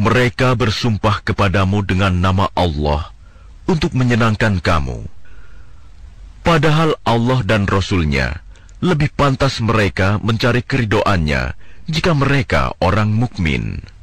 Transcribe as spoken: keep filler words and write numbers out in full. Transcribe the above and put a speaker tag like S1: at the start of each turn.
S1: Mereka bersumpah kepadamu dengan nama Allah untuk menyenangkan kamu. Padahal Allah dan Rasul-Nya lebih pantas mereka mencari keridhoannya jika mereka orang mukmin.